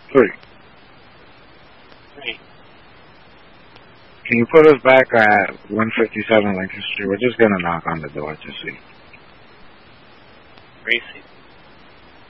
3. 3. Can you put us back at 157 Lincoln Street? We're just gonna knock on the door to see. Gracie.